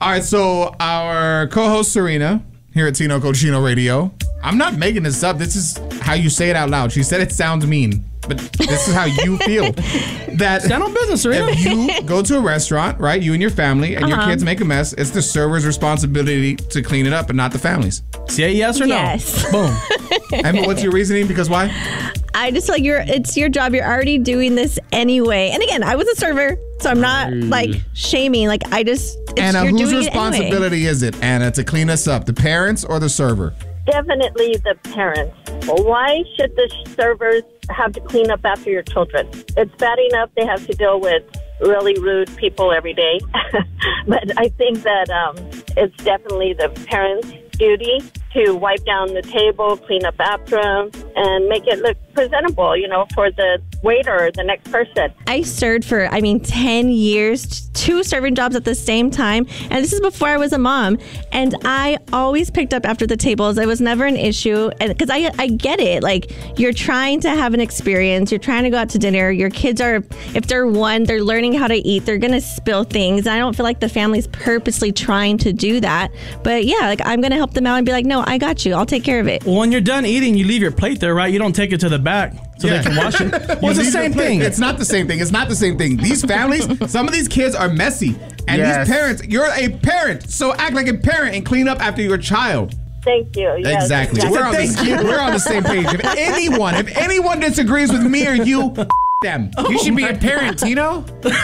All right, so our co-host Serena here at Tino Cochino Radio. I'm not making this up. This is how you say it out loud. She said it sounds mean, but this is how you feel. That stand on business, Serena. If you go to a restaurant, right, you and your family, and your kids make a mess, it's the server's responsibility to clean it up and not the family's. Say yes or no? Yes. Boom. And what's your reasoning? Because why? I just feel like it's your job. You're already doing this anyway. And again, I was a server, so I'm not like shaming. Like Anna, whose responsibility is it, Anna, to clean us up? The parents or the server? Definitely the parents. Why should the servers have to clean up after your children? It's bad enough they have to deal with really rude people every day. But I think that it's definitely the parents' duty to wipe down the table, clean up after them, and make it look presentable, for the waiter or the next person. I served for, 10 years, 2 serving jobs at the same time. And this is before I was a mom. And I always picked up after the tables. It was never an issue. And because I get it. Like, you're trying to have an experience. You're trying to go out to dinner. Your kids are, if they're they're learning how to eat. They're going to spill things. And I don't feel like the family's purposely trying to do that. But yeah, like, I'm going to help them out and be like, no, I got you. I'll take care of it. Well, when you're done eating, you leave your plate there, right? You don't take it to the back so they can wash it. Well, it's the same thing. It's not the same thing. It's not the same thing. These families, some of these kids are messy. And these parents, you're a parent. So act like a parent and clean up after your child. Thank you. Yes, exactly. We're on the same page. If anyone disagrees with me or you, them. You should be a parent, Tino.